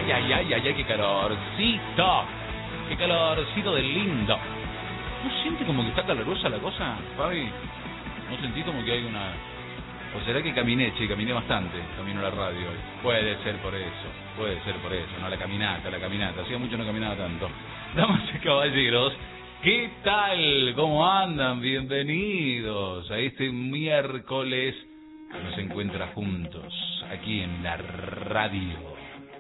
Ay, ay, ay, ay, ay, qué calorcito. Qué calorcito de lindo. ¿No siente como que está calurosa la cosa, Fabi? ¿No sentí como que hay una...? ¿O será que caminé, che? Caminé bastante, camino a la radio hoy. Puede ser por eso, no la caminata. Hacía mucho no caminaba tanto. Damas y caballeros, ¿qué tal? ¿Cómo andan? Bienvenidos a este miércoles que nos encuentra juntos, aquí en la radio.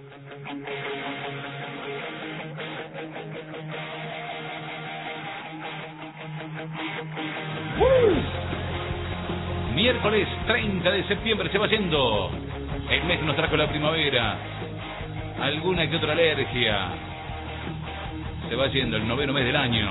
Miércoles 30 de septiembre se va yendo. El mes que nos trajo la primavera. Alguna que otra alergia. Se va yendo el noveno mes del año.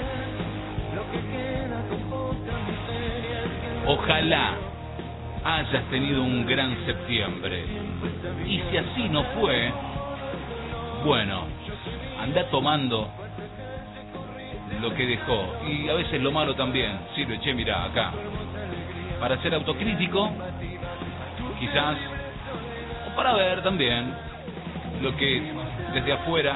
Ojalá hayas tenido un gran septiembre. Y si así no fue, bueno, anda tomando lo que dejó. Y a veces lo malo también sirve. Che, mirá, acá, para ser autocrítico, quizás, o para ver también lo que desde afuera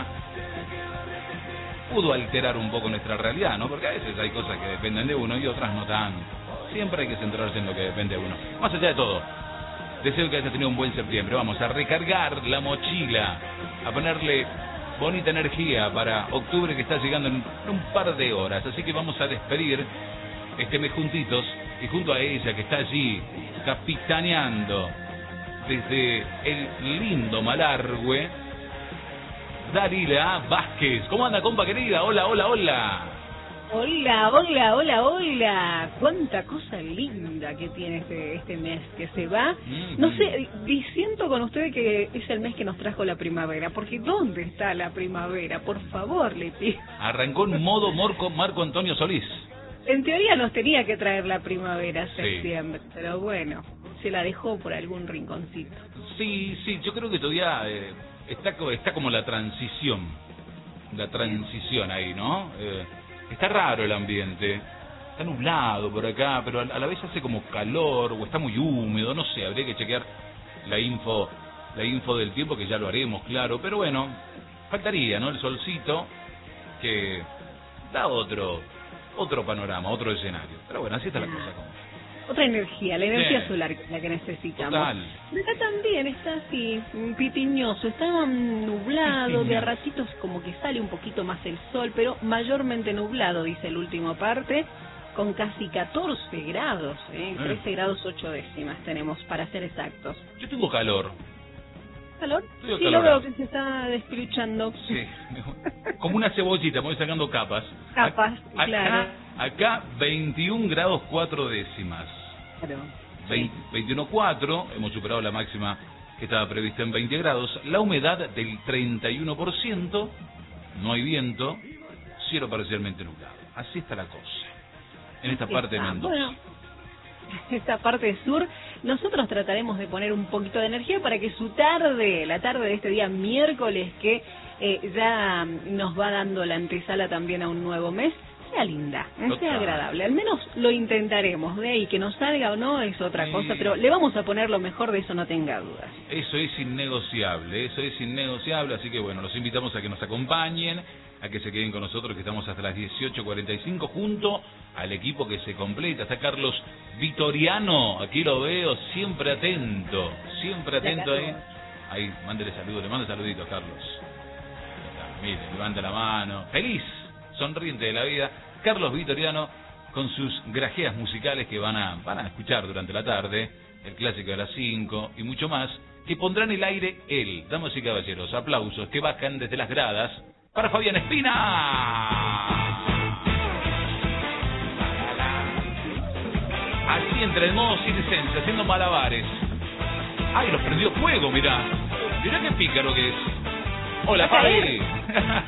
pudo alterar un poco nuestra realidad, ¿no? Porque a veces hay cosas que dependen de uno y otras no tanto. Siempre hay que centrarse en lo que depende de uno. Más allá de todo, deseo que hayas tenido un buen septiembre. Vamos a recargar la mochila, a ponerle bonita energía para octubre, que está llegando en un par de horas. Así que vamos a despedir este mes juntitos, y junto a ella, que está allí capitaneando desde el lindo Malargüe, Dalila Vázquez. ¿Cómo anda, compa querida? Hola, hola, hola. Hola, hola, hola, hola. Cuánta cosa linda que tiene este mes que se va. No sé, diciendo con usted que es el mes que nos trajo la primavera, porque ¿dónde está la primavera? Por favor, Leti. Arrancó en modo Marco Antonio Solís. En teoría nos tenía que traer la primavera septiembre, sí, pero bueno, se la dejó por algún rinconcito. Sí, yo creo que todavía está como la transición ahí, ¿no? Está raro el ambiente, está nublado por acá, pero a la vez hace como calor, o está muy húmedo, no sé, habría que chequear la info del tiempo, que ya lo haremos, claro, pero bueno, faltaría, ¿no? El solcito, que da otro panorama, otro escenario. Pero bueno, así está la cosa. Otra energía, la energía solar, la que necesitamos. Total. Acá también está así, pitiñoso, está nublado, de a ratitos como que sale un poquito más el sol, pero mayormente nublado, dice el último parte, con casi 14 grados, 13 grados 8 décimas tenemos, para ser exactos. Yo tengo calor. ¿Calor? Sí, lo veo que se está despeluchando. Sí, como una cebollita, me voy sacando capas. Capas, claro. Acá 21 grados 4 décimas. Claro. 21,4, hemos superado la máxima que estaba prevista en 20 grados. La humedad del 31%, no hay viento, cielo parcialmente nublado. Así está la cosa en esta parte de Mendoza. Bueno, esta parte sur, nosotros trataremos de poner un poquito de energía para que su tarde, la tarde de este día miércoles, que ya nos va dando la antesala también a un nuevo mes, sea linda, sea agradable. Al menos lo intentaremos. De ahí que nos salga o no es otra cosa, pero le vamos a poner lo mejor, de eso no tenga dudas. Eso es innegociable, así que bueno, los invitamos a que nos acompañen, a que se queden con nosotros, que estamos hasta las 18:45 junto al equipo que se completa. Está Carlos Vitoriano, aquí lo veo, siempre atento ahí. Ahí, mándele saludos, le mando saluditos a Carlos. Mire, levanta la mano, feliz, sonriente de la vida. Carlos Vitoriano, con sus grajeas musicales que van a escuchar durante la tarde, el clásico de las 5 y mucho más, que pondrán el aire él. Damas y caballeros, aplausos que bajan desde las gradas para Fabián Espina. Así entre el modo circense, haciendo malabares. ¡Ay, los prendió fuego, mirá! Mirá qué pícaro que es. Hola, Fabi.